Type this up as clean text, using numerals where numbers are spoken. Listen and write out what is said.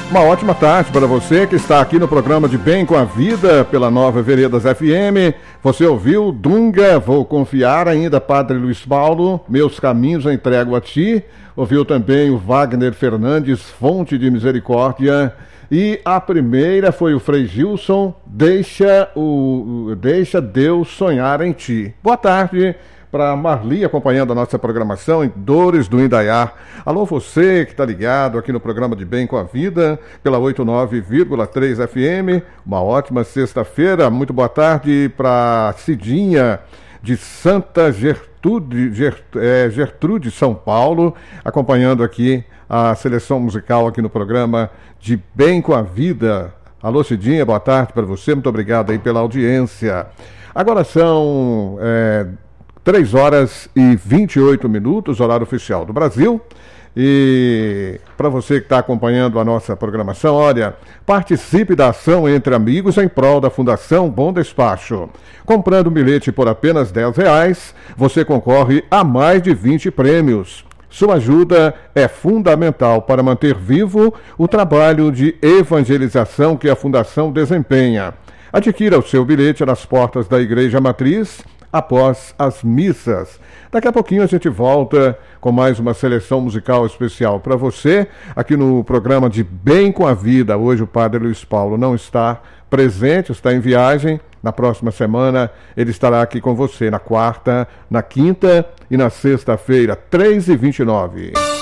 Uma ótima tarde para você que está aqui no programa de Bem com a Vida pela Nova Veredas FM. Você ouviu Dunga, Vou Confiar, ainda Padre Luiz Paulo, Meus Caminhos eu entrego a Ti. Ouviu também o Wagner Fernandes, Fonte de Misericórdia. E a primeira foi o Frei Gilson, Deixa Deus Sonhar em Ti. Boa tarde para Marli, acompanhando a nossa programação em Dores do Indaiá. Alô, você que está ligado aqui no programa de Bem com a Vida, pela 89,3 FM. Uma ótima sexta-feira. Muito boa tarde para Cidinha, de Santa Gertrude, São Paulo, acompanhando aqui a seleção musical aqui no programa de Bem com a Vida. Alô, Cidinha, boa tarde para você. Muito obrigado aí pela audiência. Agora são 3 horas e 28 minutos, horário oficial do Brasil. E para você que está acompanhando a nossa programação, olha, participe da ação Entre Amigos em prol da Fundação Bom Despacho. Comprando um bilhete por apenas R$10, você concorre a mais de 20 prêmios. Sua ajuda é fundamental para manter vivo o trabalho de evangelização que a Fundação desempenha. Adquira o seu bilhete nas portas da Igreja Matriz após as missas. Daqui a pouquinho a gente volta com mais uma seleção musical especial para você, aqui no programa de Bem com a Vida. Hoje o Padre Luiz Paulo não está presente, está em viagem. Na próxima semana ele estará aqui com você, na quarta, na quinta e na sexta-feira, 3h29.